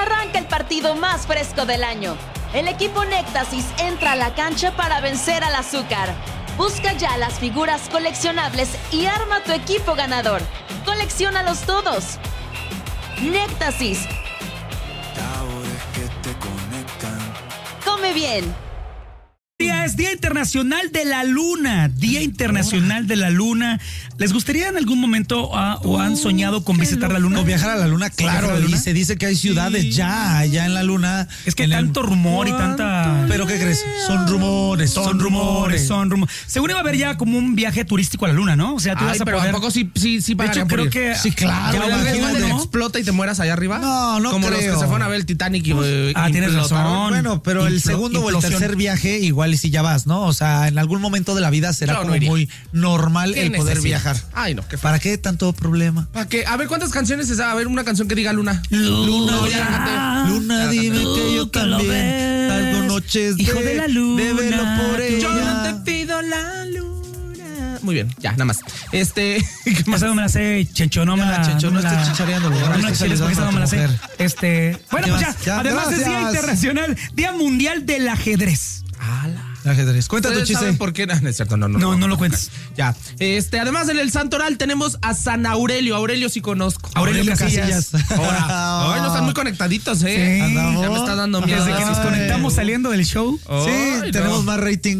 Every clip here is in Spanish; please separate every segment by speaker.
Speaker 1: Arranca el partido más fresco del año. El equipo Néctasis entra a la cancha para vencer al azúcar. Busca ya las figuras coleccionables y arma tu equipo ganador. ¡Colecciónalos todos! Néctasis.
Speaker 2: Sabores que te conectan.
Speaker 1: Come bien.
Speaker 3: Es Día Internacional de la Luna. Día Internacional de la Luna. ¿Les gustaría en algún momento o han soñado con visitar la Luna?
Speaker 4: O viajar a la Luna, claro. Y se dice que hay ciudades ya allá en la Luna.
Speaker 3: Es que tanto rumor y tanta...
Speaker 4: ¿Pero qué crees? Son rumores.
Speaker 3: Seguro va a haber ya como un viaje turístico a la Luna, ¿no? O sea, tú vas a
Speaker 5: pero
Speaker 3: poder...
Speaker 5: ¿a poco sí pagarían por
Speaker 3: creo
Speaker 5: ir?
Speaker 3: que...
Speaker 4: Sí, claro.
Speaker 5: ¿Te explota y te mueras allá arriba?
Speaker 4: No
Speaker 5: Como
Speaker 4: creo.
Speaker 5: los que se fueron a ver el Titanic y
Speaker 3: tienes razón.
Speaker 4: Bueno, pero el segundo o el tercer viaje igual y si ya vas, ¿no? O sea, en algún momento de la vida será como muy normal el poder viajar.
Speaker 5: Ay, no, qué
Speaker 4: ¿Para qué tanto problema?
Speaker 5: ¿Para qué? A ver, ¿cuántas canciones se sabe? A ver, una canción que diga Luna.
Speaker 4: Luna, dime que yo también salgo noches
Speaker 3: hijo de la luna,
Speaker 4: de velo por ella.
Speaker 5: Yo no te pido la luna. Muy bien, ya, nada más. ¿Qué más?
Speaker 3: Esa no me la sé, Chencho, no me la...
Speaker 4: Chencho, no estés chichareando.
Speaker 3: No chicharees porque esa no me la sé. Bueno, pues ya, además es Día Internacional, Día Mundial del Ajedrez.
Speaker 4: Ajedrez. Cuenta tu chiste.
Speaker 5: ¿Saben por qué? No es cierto, no
Speaker 3: lo cuentes.
Speaker 5: Ya. Además en el Santo Oral tenemos a San Aurelio. Aurelio sí conozco.
Speaker 3: Aurelio Casillas.
Speaker 5: Ahora. Hoy no están muy conectaditos, ¿eh?
Speaker 3: Sí.
Speaker 5: Ya me está dando miedo.
Speaker 3: Desde que nos conectamos saliendo del show.
Speaker 4: Sí, tenemos más rating.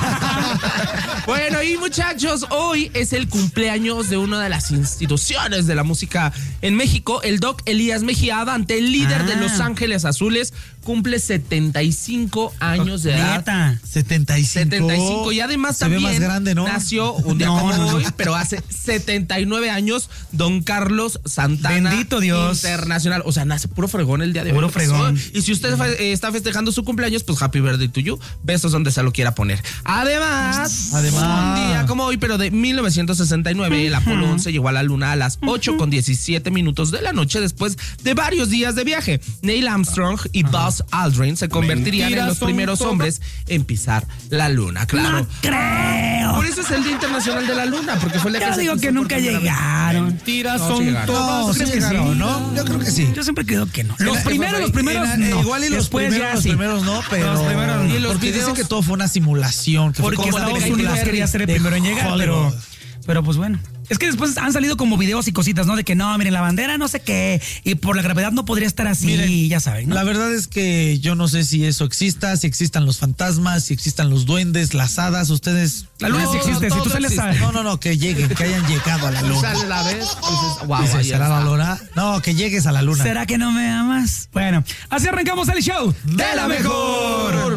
Speaker 5: Bueno, y muchachos, hoy es el cumpleaños de una de las instituciones de la música en México, el Doc Elías Mejía Adante, el líder de Los Ángeles Azules, cumple 75 años de edad.
Speaker 3: Neta.
Speaker 4: 75.
Speaker 5: Y además
Speaker 4: se ve
Speaker 5: también
Speaker 4: más grande, ¿no?
Speaker 5: nació un día como hoy, pero hace 79 años, Don Carlos Santana.
Speaker 3: Bendito Dios.
Speaker 5: Internacional. O sea, nace puro fregón el día de hoy.
Speaker 3: Puro fregón.
Speaker 5: Y si usted está festejando su cumpleaños, pues happy birthday to you. Besos donde se lo quiera poner. Además, un día como hoy, pero de 1969, el Apolo 11 llegó a la Luna a las 8:17 de la noche después de varios días de viaje. Neil Armstrong y Buzz Aldrin se convertirían en los primeros hombres en pisar la Luna, claro.
Speaker 3: No creo.
Speaker 5: Por eso es el Día Internacional de la Luna, porque fue el día
Speaker 3: Yo
Speaker 5: que
Speaker 3: digo que nunca llegaron.
Speaker 5: Mentiras
Speaker 3: son
Speaker 4: todas.
Speaker 3: ¿Tú crees que sí?
Speaker 4: ¿No? Yo creo que sí.
Speaker 3: Yo siempre creo que no. Los primeros no.
Speaker 4: Igual y los primeros no, pero...
Speaker 3: Los primeros no.
Speaker 4: Y porque dicen que todo fue una simulación. Que
Speaker 3: porque
Speaker 4: fue como
Speaker 3: Estados Unidos quería ser el primero en llegar, pero pues bueno. Es que después han salido como videos y cositas, ¿no? De que no, miren, la bandera no sé qué, y por la gravedad no podría estar así, miren, ya saben, ¿no?
Speaker 4: La verdad es que yo no sé si eso exista, si existan los fantasmas, si existan los duendes, las hadas, ustedes...
Speaker 3: La luna sí existe, si tú sales a...
Speaker 4: No, que lleguen, que hayan llegado a la luna.
Speaker 5: Sale la vez, dices, wow,
Speaker 4: ¿será la luna? No, que llegues a la luna.
Speaker 3: ¿Será que no me amas? Bueno, así arrancamos el show
Speaker 5: de la mejor.